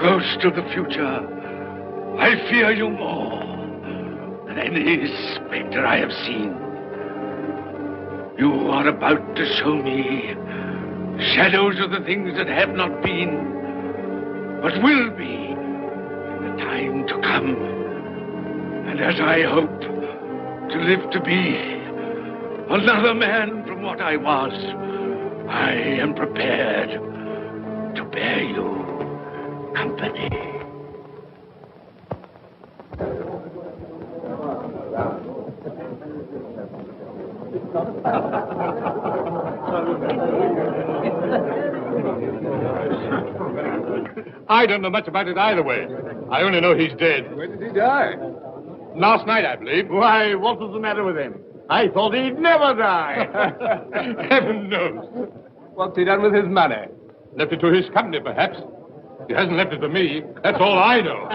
Ghost of the future, I fear you more than any specter I have seen. You are about to show me shadows of the things that have not been, but will be in the time to come. And as I hope to live to be another man from what I was, I am prepared to bear you company. I don't know much about it either way. I only know he's dead. When did he die? Last night, I believe. Why, what was the matter with him? I thought he'd never die. Heaven knows. What's he done with his money? Left it to his company, perhaps. He hasn't left it to me. That's all I know.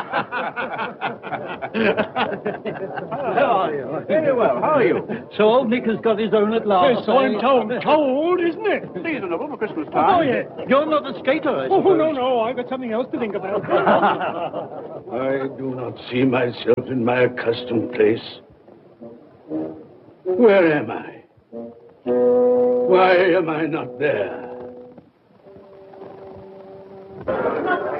How are you? Very well. How are you? So old Nick has got his own at last. Yes, so I'm told. Told, isn't it? Seasonable for Christmas time. Oh, yeah. You're not a skater, I suppose. Oh, no. I've got something else to think about. I do not see myself in my accustomed place. Where am I? Why am I not there?